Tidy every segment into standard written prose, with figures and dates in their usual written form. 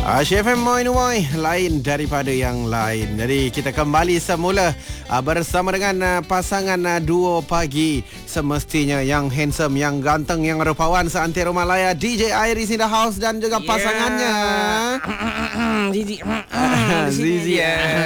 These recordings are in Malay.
CFM Moinuai lain daripada yang lain. Jadi kita kembali semula bersama dengan pasangan duo pagi semestinya yang handsome, yang ganteng, yang rupawan seantero Malaya, DJ Iris in the house dan juga pasangannya Zizi.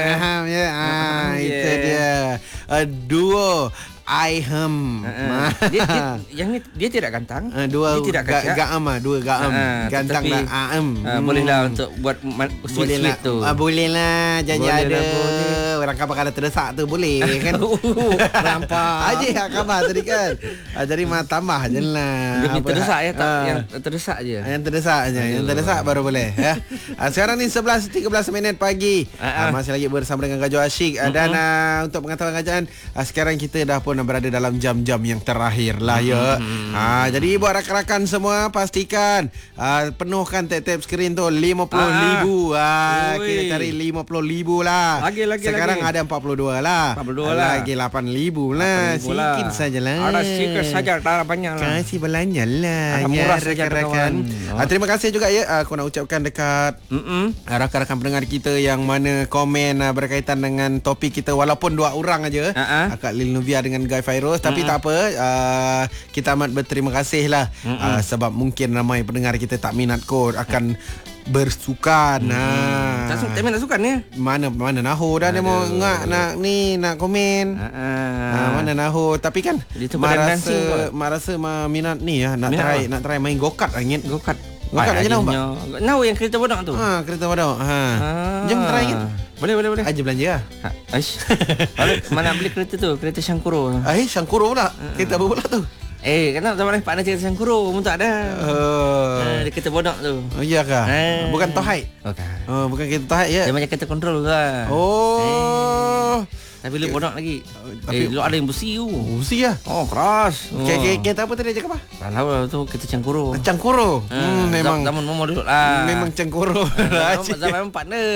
Itu dia duo Aihem. Dia tidak gantang. Dua dia tidak kacak. Dua gaam. Gantang dan aem. Bolehlah untuk buat sweet tu. Bolehlah. Jadi boleh ada lah, orang khabar kalau terdesak tu boleh kan. Nampak. Aje khabar tadi kan. Jadi tambah je lah. Yang terdesak ya, yang terdesak je. Yang terdesak je. Yang terdesak baru boleh ya. Sekarang ni 11:13 minit pagi. Masih lagi bersama dengan Gajah Asyik dan untuk pengetahuan kerajaan sekarang kita dah pun berada dalam jam-jam yang terakhir lah ya. Jadi buat rakan-rakan semua pastikan penuhkan tap-tap skrin tu 50,000. Kita cari 50,000 lah. Lagi sekarang lagi. Ada 42 lah. 42 lah. Lagi 8,000 lah. Sikit sajalah. Ada sikit saja, tak banyak lah. Kasih belanja lah. Murah saja rakan-rakan. Terima kasih juga ya. Aku nak ucapkan dekat rakan-rakan pendengar kita yang mana komen berkaitan dengan topik kita, walaupun 2 orang aja. Kak Lil Nubia dengan Guy Fairuz, tapi tak apa, kita amat berterima kasih lah sebab mungkin ramai pendengar kita tak minat kot akan bersukan. Tak minat sukan ya. Mana nahu dah dia mau nak komen. Mana nahu, tapi kan marasa minat ni ya, nak try main go-kart angin. Go-kart aja Nahu yang kereta bodok tu. Kereta bodok. Jom try angin. Boleh. Aja belanja lah. Mana beli kereta tu? Kereta Syangkuro. Syangkuro pula. Kereta apa pula tu? Kenapa tak boleh partner kereta Syangkuro? Pun tak ada. Dia kereta bodok tu. Oh iya kah? Bukan Tohai? Bukan kereta Tohai ya? Dia macam kereta kontrol lah. Tapi lu bodok lagi. Lu ada yang besi tu. Besi lah? Keras. Kereta apa tadi cakap apa? Tak tahu lah tu, kereta Syangkuro. Memang zaman momo dulu lah. Memang Syangkuro. Zaman partner.